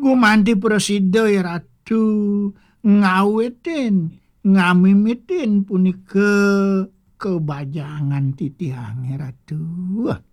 Gumanti prasida ya Ratu ngaweten ngamimitin punika kebajangan titihange Ratu.